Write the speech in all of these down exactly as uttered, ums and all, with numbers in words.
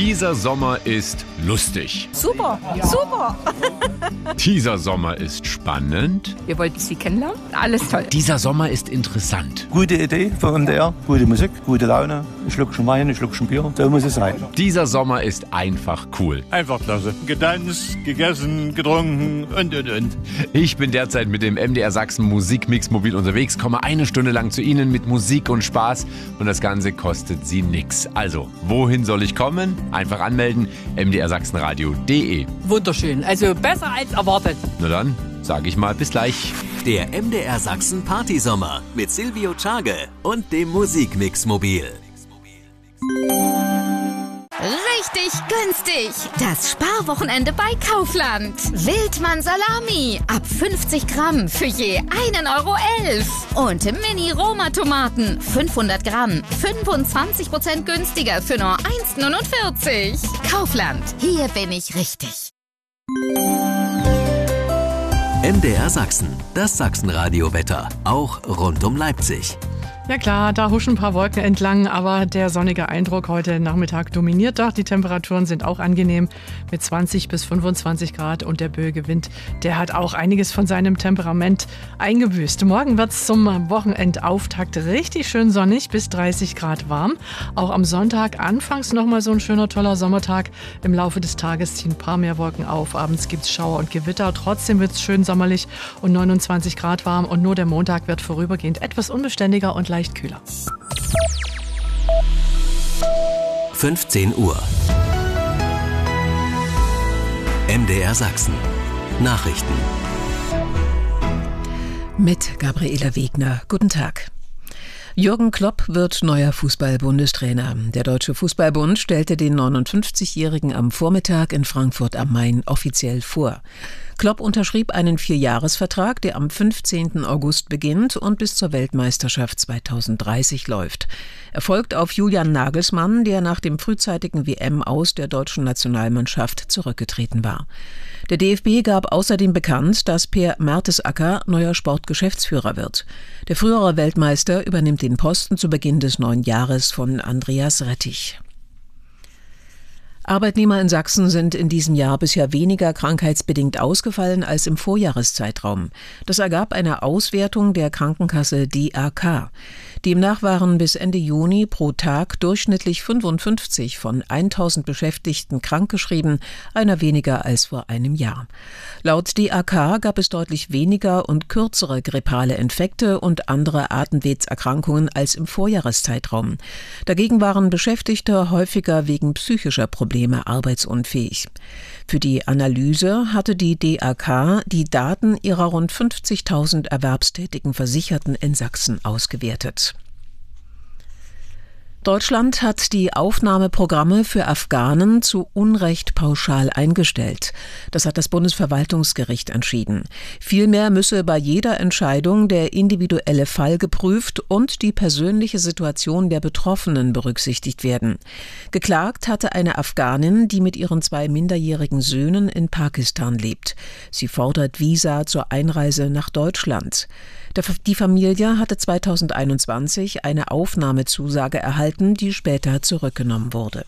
Dieser Sommer ist lustig. Super, super. Dieser Sommer ist spannend. Wir wollten Sie kennenlernen. Alles toll. Dieser Sommer ist interessant. Gute Idee von M D R, gute Musik, gute Laune. Ein Schluckchen Wein, ein Schluckchen Bier, so muss es sein. Dieser Sommer ist einfach cool. Einfach klasse. Getanzt, gegessen, getrunken und, und, und. Ich bin derzeit mit dem M D R Sachsen Musikmix-Mobil unterwegs, komme eine Stunde lang zu Ihnen mit Musik und Spaß und das Ganze kostet Sie nix. Also, wohin soll ich kommen? Einfach anmelden, m d r sachsenradio punkt d e. Wunderschön. Also besser als erwartet. Na dann, sage ich mal bis gleich. Der M D R Sachsen Partysommer mit Silvio Czage und dem Musikmix-Mobil. Richtig günstig. Das Sparwochenende bei Kaufland. Wildmann Salami. Ab fünfzig Gramm für je einen Euro elf. Und Mini-Roma-Tomaten. fünfhundert Gramm. fünfundzwanzig Prozent günstiger für nur eins neunundvierzig. Kaufland. Hier bin ich richtig. M D R Sachsen. Das Sachsenradio-Wetter. Auch rund um Leipzig. Ja klar, da huschen ein paar Wolken entlang, aber der sonnige Eindruck heute Nachmittag dominiert doch. Die Temperaturen sind auch angenehm mit zwanzig bis fünfundzwanzig Grad und der böige Wind, der hat auch einiges von seinem Temperament eingebüßt. Morgen wird es zum Wochenendauftakt richtig schön sonnig, bis dreißig Grad warm. Auch am Sonntag anfangs nochmal so ein schöner, toller Sommertag. Im Laufe des Tages ziehen ein paar mehr Wolken auf. Abends gibt es Schauer und Gewitter. Trotzdem wird es schön sommerlich und neunundzwanzig Grad warm. Und nur der Montag wird vorübergehend etwas unbeständiger und leicht kühler. fünfzehn Uhr. M D R Sachsen. Nachrichten. Mit Gabriela Wegner. Guten Tag. Jürgen Klopp wird neuer Fußball-Bundestrainer. Der Deutsche Fußballbund stellte den neunundfünfzigjährigen am Vormittag in Frankfurt am Main offiziell vor. Klopp unterschrieb einen Vierjahresvertrag, der am fünfzehnten August beginnt und bis zur Weltmeisterschaft zweitausenddreißig läuft. Er folgt auf Julian Nagelsmann, der nach dem frühzeitigen W M-Aus der deutschen Nationalmannschaft zurückgetreten war. Der D F B gab außerdem bekannt, dass Per Mertesacker neuer Sportgeschäftsführer wird. Der frühere Weltmeister übernimmt den Posten zu Beginn des neuen Jahres von Andreas Rettich. Arbeitnehmer in Sachsen sind in diesem Jahr bisher weniger krankheitsbedingt ausgefallen als im Vorjahreszeitraum. Das ergab eine Auswertung der Krankenkasse D A K. Demnach waren bis Ende Juni pro Tag durchschnittlich fünfundfünfzig von tausend Beschäftigten krankgeschrieben, einer weniger als vor einem Jahr. Laut D A K gab es deutlich weniger und kürzere grippale Infekte und andere Atemwegserkrankungen als im Vorjahreszeitraum. Dagegen waren Beschäftigte häufiger wegen psychischer Probleme arbeitsunfähig. Für die Analyse hatte die D A K die Daten ihrer rund fünfzigtausend erwerbstätigen Versicherten in Sachsen ausgewertet. Deutschland hat die Aufnahmeprogramme für Afghanen zu Unrecht pauschal eingestellt. Das hat das Bundesverwaltungsgericht entschieden. Vielmehr müsse bei jeder Entscheidung der individuelle Fall geprüft und die persönliche Situation der Betroffenen berücksichtigt werden. Geklagt hatte eine Afghanin, die mit ihren zwei minderjährigen Söhnen in Pakistan lebt. Sie fordert Visa zur Einreise nach Deutschland. Die Familie hatte zweitausendeinundzwanzig eine Aufnahmezusage erhalten, die später zurückgenommen wurde.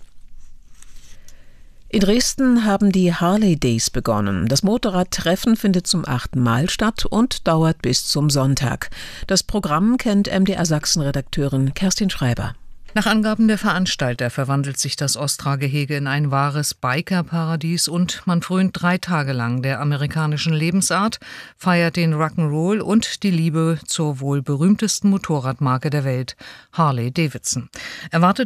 In Dresden haben die Harley Days begonnen. Das Motorradtreffen findet zum achten Mal statt und dauert bis zum Sonntag. Das Programm kennt M D R Sachsen-Redakteurin Kerstin Schreiber. Nach Angaben der Veranstalter verwandelt sich das Ostra-Gehege in ein wahres Biker-Paradies und man frönt drei Tage lang der amerikanischen Lebensart, feiert den Rock'n'Roll und die Liebe zur wohl berühmtesten Motorradmarke der Welt, Harley Davidson. Erwartet